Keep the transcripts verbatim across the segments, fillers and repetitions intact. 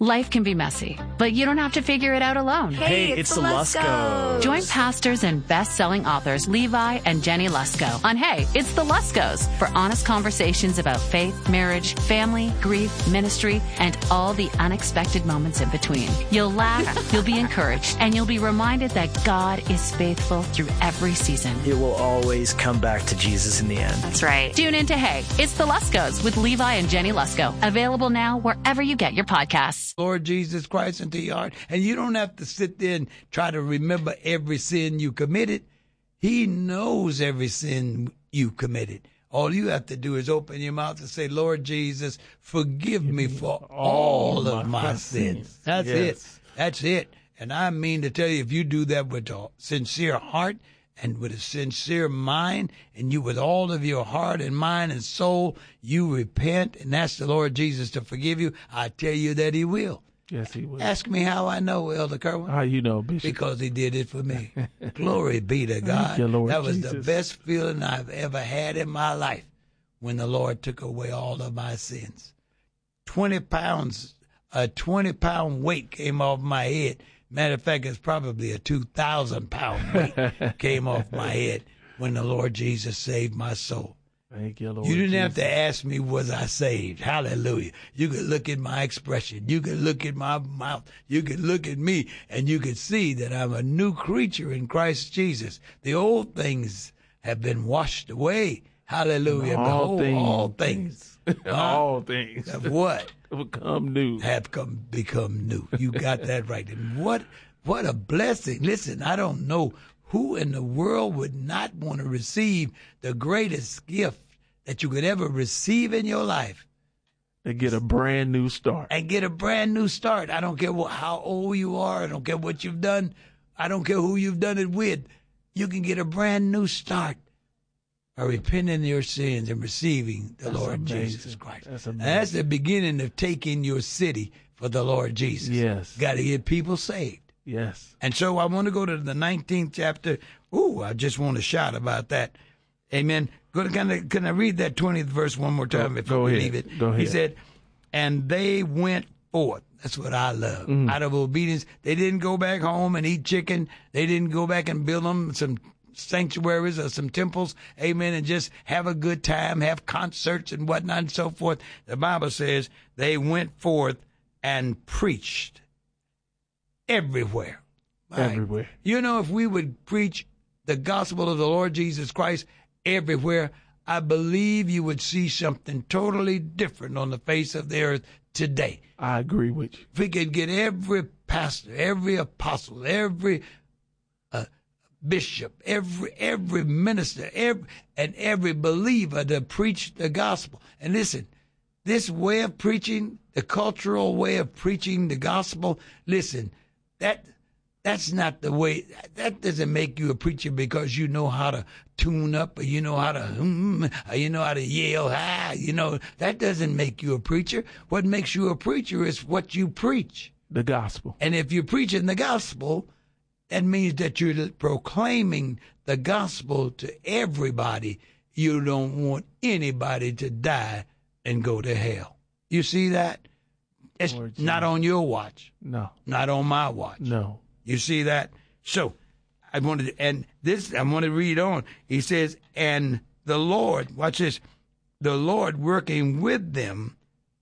Life can be messy, but you don't have to figure it out alone. Hey, it's, it's the Luskos. Join pastors and best-selling authors Levi and Jenny Lusko on Hey, It's the Luskos for honest conversations about faith, marriage, family, grief, ministry, and all the unexpected moments in between. You'll laugh, you'll be encouraged, and you'll be reminded that God is faithful through every season. It will always come back to Jesus in the end. That's right. Tune in to Hey, It's the Luskos with Levi and Jenny Lusko. Available now wherever you get your podcasts. Lord Jesus Christ into your heart. And you don't have to sit there and try to remember every sin you committed. He knows every sin you committed. All you have to do is open your mouth and say, Lord Jesus, forgive me for all of my sins. That's yes. it. That's it. And I mean to tell you, if you do that with a sincere heart and with a sincere mind, and you with all of your heart and mind and soul, you repent and ask the Lord Jesus to forgive you, I tell you that he will. Yes, he will. Ask me how I know, Elder Kerwin. How you know, Bishop? Because he did it for me. Glory be to God. Thank you, Lord that was Jesus. the best feeling I've ever had in my life when the Lord took away all of my sins. Twenty pounds, a twenty-pound weight came off my head. Matter of fact, it's probably a two thousand pound weight came off my head when the Lord Jesus saved my soul. Thank you, Lord You didn't Jesus. have to ask me, was I saved? Hallelujah. You could look at my expression. You could look at my mouth. You could look at me, and you could see that I'm a new creature in Christ Jesus. The old things have been washed away. Hallelujah. All Behold, things. all things. all things. Of what? Become new. Have come become new. You got that right. And what what a blessing. Listen, I don't know who in the world would not want to receive the greatest gift that you could ever receive in your life. They get a brand new start. And get a brand new start. I don't care what, how old you are. I don't care what you've done. I don't care who you've done it with. You can get a brand new start by repenting of your sins and receiving the That's Lord amazing. Jesus Christ. That's And amazing. that's the beginning of taking your city for the Lord Jesus. Yes. Got to get people saved. Yes. And so I want to go to the nineteenth chapter. Ooh, I just want to shout about that. Amen. Go to, can, I, can I read that twentieth verse one more time Go- before go we ahead. leave it? Go ahead. He said, and they went forth. That's what I love. Mm. Out of obedience. They didn't go back home and eat chicken. They didn't go back and build them some sanctuaries or some temples, amen, and just have a good time, have concerts and whatnot and so forth. The Bible says they went forth and preached everywhere. Right? Everywhere. You know, if we would preach the gospel of the Lord Jesus Christ everywhere, I believe you would see something totally different on the face of the earth today. I agree with you. If we could get every pastor, every apostle, every uh, bishop, every every minister, every, and every believer to preach the gospel. And listen, this way of preaching, the cultural way of preaching the gospel, listen, that that's not the way. That doesn't make you a preacher because you know how to tune up, or you know how to, hmm, or you know how to yell, ah, you know, that doesn't make you a preacher. What makes you a preacher is what you preach. The gospel. And if you're preaching the gospel, that means that you're proclaiming the gospel to everybody. You don't want anybody to die and go to hell. You see that? It's Lord not Jesus. on your watch. No. Not on my watch. No. You see that? So I wanted to, and this, I want to read on. He says, and the Lord, watch this, the Lord working with them.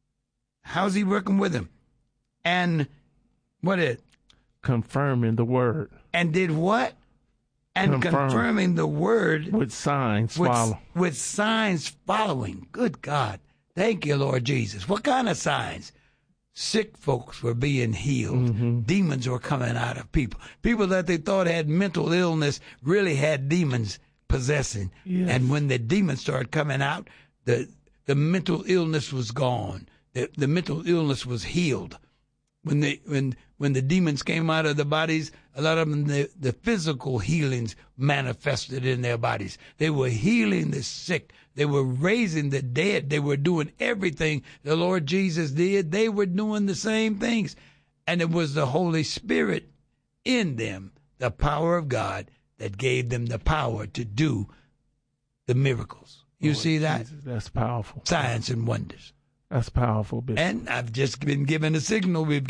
How's he working with them? And what is? Confirming the word. And did what? And Confirm. confirming the word With signs with, follow. with signs following. Good God. Thank you, Lord Jesus. What kind of signs? Sick folks were being healed. Mm-hmm. Demons were coming out of people. People that they thought had mental illness really had demons possessing. Yes. And when the demons started coming out, the the mental illness was gone. The the mental illness was healed. When they when when the demons came out of the bodies, a lot of them the, the physical healings manifested in their bodies. They were healing the sick. They were raising the dead. They were doing everything the Lord Jesus did. They were doing the same things. And it was the Holy Spirit in them, the power of God, that gave them the power to do the miracles. You Lord see that? Jesus, that's powerful. Signs and wonders. That's powerful, Bishop. And I've just been given a signal. We've